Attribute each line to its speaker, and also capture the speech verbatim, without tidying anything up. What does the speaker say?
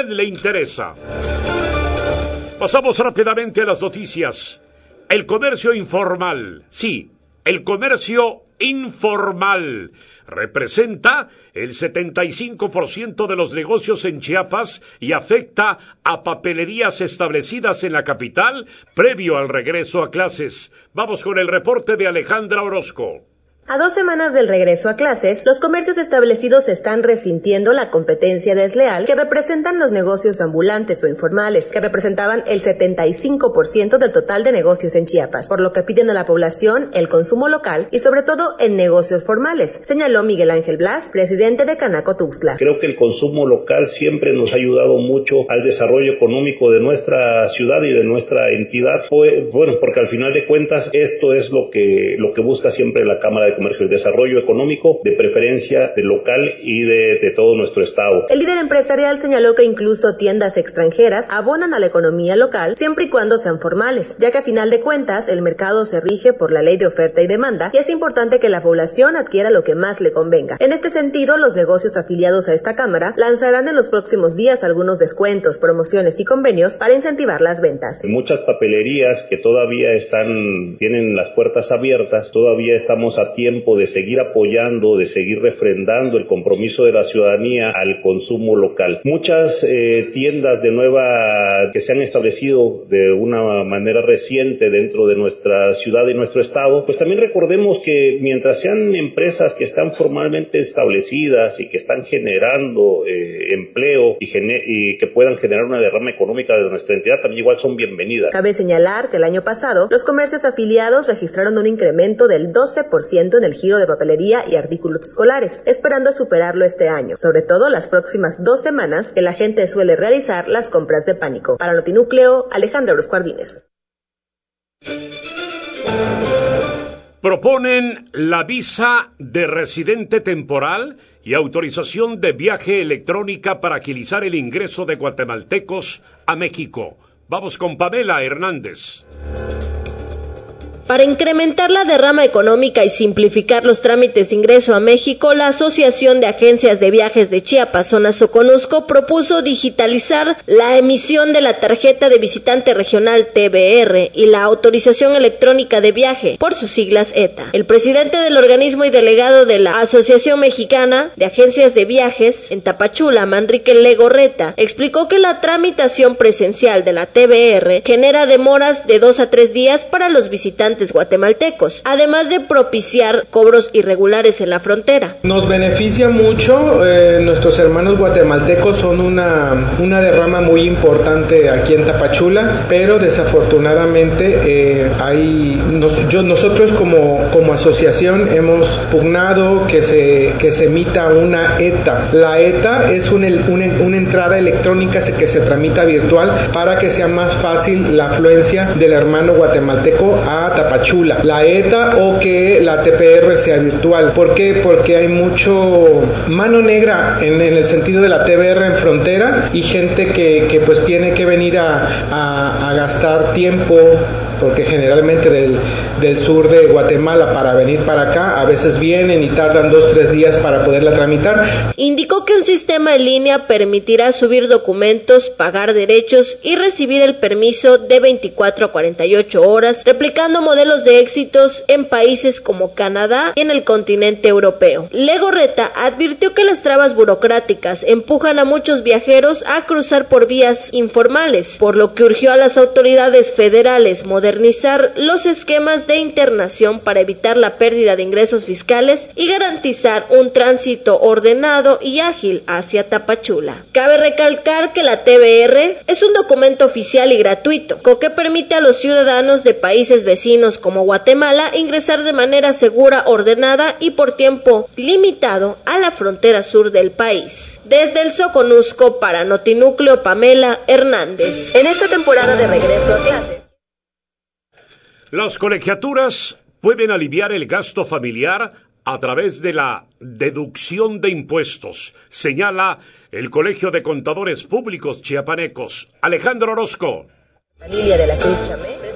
Speaker 1: le interesa. Pasamos rápidamente a las noticias. El comercio informal, sí, el comercio informal representa el setenta y cinco por ciento de los negocios en Chiapas y afecta a papelerías establecidas en la capital previo al regreso a clases. Vamos con el reporte de Alejandra Orozco.
Speaker 2: A dos semanas del regreso a clases, los comercios establecidos están resintiendo la competencia desleal que representan los negocios ambulantes o informales, que representaban el setenta y cinco por ciento del total de negocios en Chiapas, por lo que piden a la población el consumo local y sobre todo en negocios formales, señaló Miguel Ángel Blas, presidente de Canaco Tuxtla.
Speaker 3: Creo que el consumo local siempre nos ha ayudado mucho al desarrollo económico de nuestra ciudad y de nuestra entidad, bueno, porque al final de cuentas esto es lo que, lo que busca siempre la Cámara de Comercio, el desarrollo económico, de preferencia de local y de, de todo nuestro estado.
Speaker 2: El líder empresarial señaló que incluso tiendas extranjeras abonan a la economía local siempre y cuando sean formales, ya que a final de cuentas el mercado se rige por la ley de oferta y demanda y es importante que la población adquiera lo que más le convenga. En este sentido, los negocios afiliados a esta cámara lanzarán en los próximos días algunos descuentos, promociones y convenios para incentivar las ventas.
Speaker 3: Muchas papelerías que todavía están, tienen las puertas abiertas, todavía estamos a tiempo de seguir apoyando, de seguir refrendando el compromiso de la ciudadanía al consumo local. Muchas eh, tiendas de nueva que se han establecido de una manera reciente dentro de nuestra ciudad y nuestro estado, pues también recordemos que mientras sean empresas que están formalmente establecidas y que están generando eh, empleo y, gener- y que puedan generar una derrama económica de nuestra entidad, también igual son bienvenidas.
Speaker 2: Cabe señalar que el año pasado los comercios afiliados registraron un incremento del doce por ciento en el giro de papelería y artículos escolares, esperando superarlo este año, sobre todo las próximas dos semanas que la gente suele realizar las compras de pánico. Para Notinúcleo, Alejandra Orozco Ardínez.
Speaker 1: Proponen la visa de residente temporal y autorización de viaje electrónica para agilizar el ingreso de guatemaltecos a México. Vamos con Pamela Hernández.
Speaker 4: Para incrementar la derrama económica y simplificar los trámites de ingreso a México, la Asociación de Agencias de Viajes de Chiapas, Zona Soconusco, propuso digitalizar la emisión de la tarjeta de visitante regional T V R y la autorización electrónica de viaje, por sus siglas E T A. El presidente del organismo y delegado de la Asociación Mexicana de Agencias de Viajes en Tapachula, Manrique Legorreta, explicó que la tramitación presencial de la T V R genera demoras de dos a tres días para los visitantes guatemaltecos, además de propiciar cobros irregulares en la frontera.
Speaker 5: Nos beneficia mucho, eh, nuestros hermanos guatemaltecos son una, una derrama muy importante aquí en Tapachula, pero desafortunadamente eh, hay, nos, yo, nosotros como, como asociación hemos pugnado que se, que se emita una E T A. La E T A es una, una, una entrada electrónica que se tramita virtual para que sea más fácil la afluencia del hermano guatemalteco a Tapachula, la E T A o que la T P R sea virtual. ¿Por qué? Porque hay mucho mano negra en, en el sentido de la T V R en frontera y gente que, que pues tiene que venir a, a, a gastar tiempo, porque generalmente del, del sur de Guatemala para venir para acá, a veces vienen y tardan dos, tres días para poderla tramitar.
Speaker 4: Indicó que un sistema en línea permitirá subir documentos, pagar derechos y recibir el permiso de veinticuatro a cuarenta y ocho horas, replicando modelos de éxitos en países como Canadá y en el continente europeo. Legorreta advirtió que las trabas burocráticas empujan a muchos viajeros a cruzar por vías informales, por lo que urgió a las autoridades federales modernizar los esquemas de internación para evitar la pérdida de ingresos fiscales y garantizar un tránsito ordenado y ágil hacia Tapachula. Cabe recalcar que la T V R es un documento oficial y gratuito, que permite a los ciudadanos de países vecinos como Guatemala ingresar de manera segura, ordenada y por tiempo limitado a la frontera sur del país. Desde el Soconusco para Notinúcleo, Pamela Hernández.
Speaker 2: En esta temporada de regreso a clases,
Speaker 1: las colegiaturas pueden aliviar el gasto familiar a través de la deducción de impuestos, señala el Colegio de Contadores Públicos Chiapanecos. Alejandro Orozco.
Speaker 2: Lilia de la Cruz Chamé.